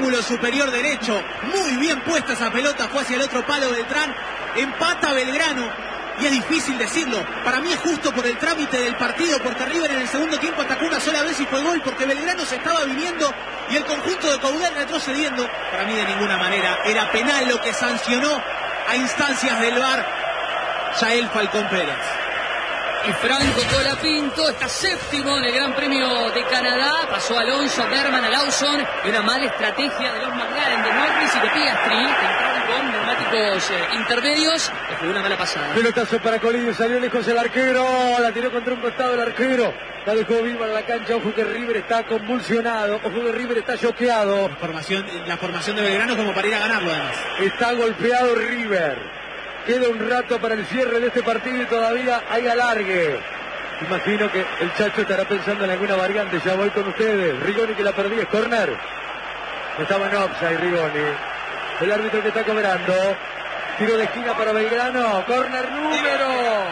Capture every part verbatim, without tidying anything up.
ángulo superior derecho. Muy bien puesta esa pelota, fue hacia el otro palo Beltrán. Empata Belgrano. Y es difícil decirlo. Para mí es justo por el trámite del partido, porque River en el segundo tiempo atacó una sola vez y fue gol, porque Belgrano se estaba viniendo y el conjunto de Coudet retrocediendo. Para mí de ninguna manera era penal lo que sancionó a instancias del V A R Yael Falcón Pérez. Y Franco Colapinto está séptimo en el Gran Premio de Canadá. Pasó Alonso, Berman, a Lawson. Y una mala estrategia de los McLaren, de Norris y de Piastri, que entraron con neumáticos eh, intermedios. Que fue una mala pasada. Pelotazo para Colillo, salió lejos el arquero. La tiró contra un costado el arquero. La dejó viva en la cancha. Ojo que River está convulsionado. Ojo que River está choqueado. La formación, la formación de Belgrano como para ir a ganarlo además. Está golpeado River. Queda un rato para el cierre de este partido y todavía hay alargue. Imagino que el Chacho estará pensando en alguna variante. Ya voy con ustedes. Rigoni que la perdí, es córner. Estaba en offside Rigoni. El árbitro que está cobrando. Tiro de esquina para Belgrano. Córner número.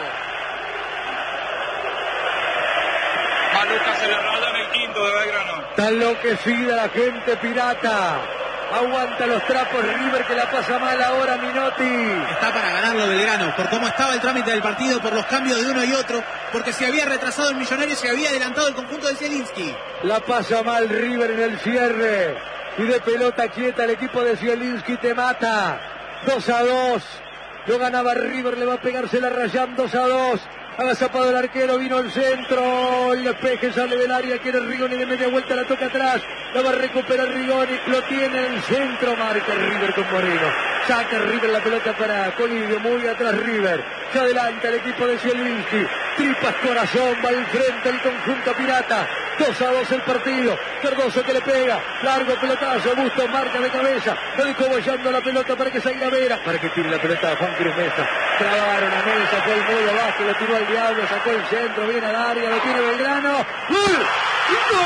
Maluca se le raya en el quinto de Belgrano. Está enloquecida la gente pirata. Aguanta los trapos River, que la pasa mal ahora Minotti. Está para ganarlo Belgrano, por cómo estaba el trámite del partido, por los cambios de uno y otro, porque se había retrasado el Millonario, se había adelantado el conjunto de Zielinski. La pasa mal River en el cierre. Y de pelota quieta el equipo de Zielinski te mata. dos a dos. Lo ganaba River, le va a pegarse la Rayán dos a dos. Agazapado el arquero, vino el centro, el despeje sale del área, quiere Rigoni de media vuelta, la toca atrás, la va a recuperar Rigoni, lo tiene en el centro, marca River con Moreno, saca River la pelota para Colillo, muy atrás River, se adelanta el equipo de Zielinski, tripas corazón, va al frente el conjunto pirata, dos a dos el partido, Cardoso que le pega, largo pelotazo, Busto marca de cabeza, lo dejó bollando la pelota para que salga Vera, para que tire la pelota a Juan Cruz Mesa, trabaron a Mesa, fue el muy abajo, lo tiró al diablo, sacó el centro, viene al área, lo tiene Belgrano, ¡gol! ¡Gol!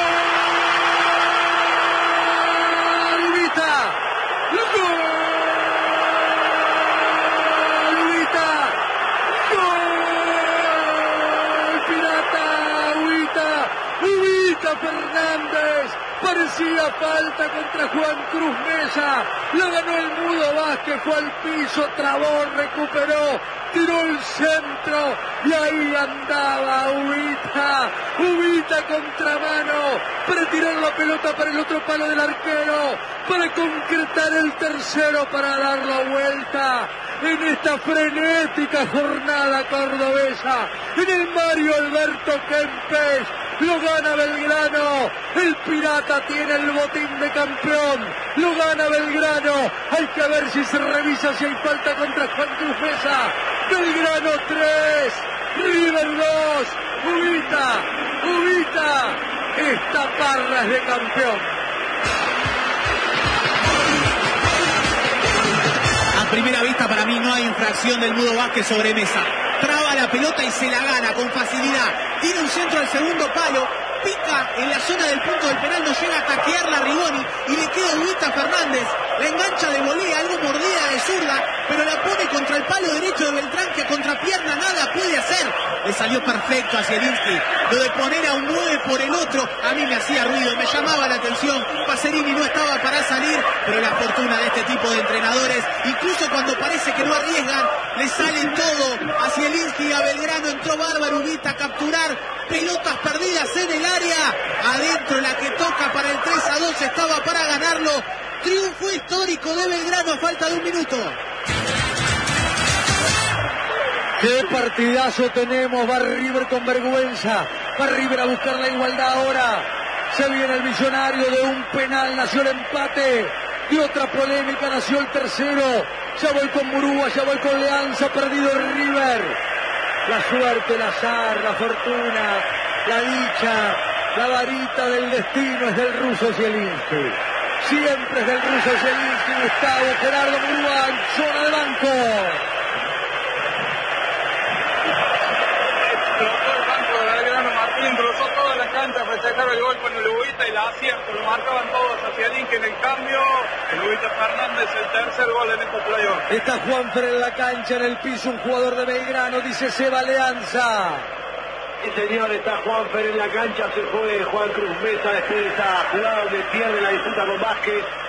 ¡Ubita! ¡Gol! ¡Ubita! ¡Gol! ¡Pirata! ¡Ubita! ¡Ubita Fernández! Parecía falta contra Juan Cruz Mesa. La ganó el Mudo Vázquez, fue al piso, trabó, recuperó, tiró el centro y ahí andaba Ubita. Ubita contramano para tirar la pelota para el otro palo del arquero, para concretar el tercero, para dar la vuelta en esta frenética jornada cordobesa. En el Mario Alberto Kempes lo gana Belgrano, el Pirata tiene el botín de campeón, lo gana Belgrano, hay que ver si se revisa si hay falta contra Juan Cruz Mesa. Belgrano tres, River dos, Ubita, Ubita, esta parra es de campeón. A primera vista para mí no hay infracción del Mudo Vázquez sobre Mesa. Traba la pelota y se la gana con facilidad. Tiene un centro al segundo palo, pica en la zona del punto del penal, no llega a taquearla a Rigoni y le queda Ubita Fernández. La engancha de volea, algo mordida de zurda, pero la pone contra el palo derecho de Beltrán, que contra pierna nada puede hacer. Le salió perfecto a Zielinski. Lo de poner a un nueve por el otro, a mí me hacía ruido, me llamaba la atención. Pacerini no estaba para salir, pero la fortuna de este tipo de entrenadores, incluso cuando parece que no arriesgan, le salen todo a Zielinski y a Belgrano. Entró bárbaro Ubita a capturar pelotas perdidas en el área. Adentro la que toca para el tres a dos, estaba para ganarlo. Triunfo histórico de Belgrano a falta de un minuto. ¡Qué partidazo tenemos! Va River con vergüenza. Va River a buscar la igualdad ahora. Se viene el Millonario de un penal. Nació el empate. De otra polémica nació el tercero. Ya voy con Murúa, ya voy con Leanza. Perdido el River. La suerte, el azar, la fortuna, la dicha, la varita del destino es del ruso Zielinski. Siempre es del ruso Zielinski. Gustavo Gerardo Murúa en zona de banco. Cruzó toda la cancha a festejar el gol con el Ubita y la acierto, lo marcaban todos hacia Zielinski. En el cambio, el Ubita Fernández, el tercer gol en este playoff. Está Juanfer en la cancha, en el piso, un jugador de Belgrano, dice Seba Leanza. Sí, señor, está Juanfer en la cancha, se fue Juan Cruz Mesa después de esa jugada donde pierde la disputa con Vázquez.